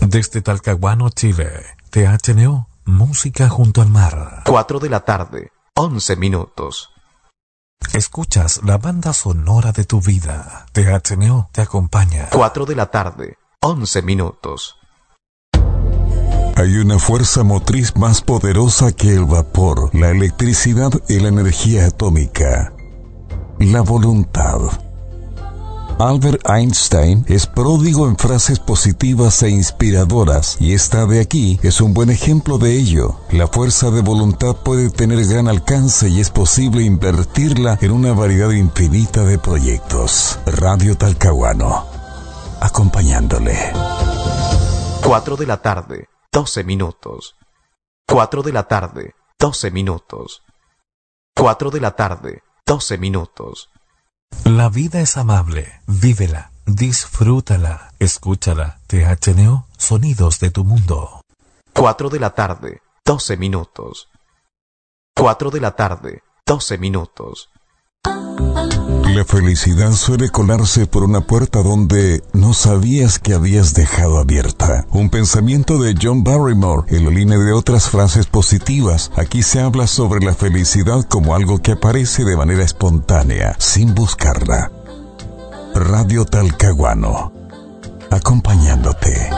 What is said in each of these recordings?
Desde Talcahuano, Chile, THNO, música junto al mar. 4 de la tarde, 11 minutos. Escuchas la banda sonora de tu vida. THNO te acompaña. 4 de la tarde, 11 minutos. Hay una fuerza motriz más poderosa que el vapor, la electricidad y la energía atómica. La voluntad. Albert Einstein es pródigo en frases positivas e inspiradoras, y esta de aquí es un buen ejemplo de ello. La fuerza de voluntad puede tener gran alcance y es posible invertirla en una variedad infinita de proyectos. Radio Talcahuano, acompañándole. 4 de la tarde, 12 minutos. 4 de la tarde, 12 minutos. 4 de la tarde, 12 minutos. La vida es amable, vívela, disfrútala, escúchala. THNO, sonidos de tu mundo. 4 de la tarde, 12 minutos. 4 de la tarde, 12 minutos. La felicidad suele colarse por una puerta donde no sabías que habías dejado abierta. Un pensamiento de John Barrymore en la línea de otras frases positivas. Aquí se habla sobre la felicidad como algo que aparece de manera espontánea, sin buscarla. Radio Talcahuano, acompañándote.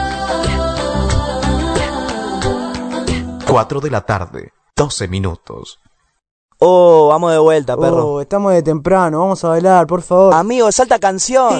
4 de la tarde, 12 minutos. Oh, vamos de vuelta, perro. Oh, estamos de temprano, vamos a bailar, por favor. Amigo, salta canción.